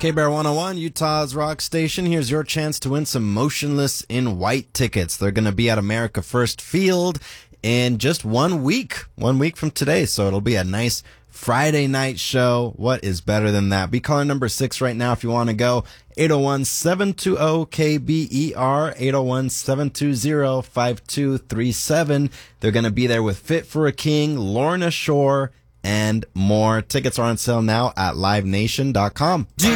K-Bear 101, Utah's rock station. Here's your chance to win some Motionless in White tickets. They're going to be at America First Field in just 1 week. 1 week from today. So it'll be a nice Friday night show. What is better than that? Be caller number 6 right now if you want to go. 801-720-KBER, 801-720-5237. They're going to be there with Fit for a King, Lorna Shore, and more. Tickets are on sale now at livenation.com.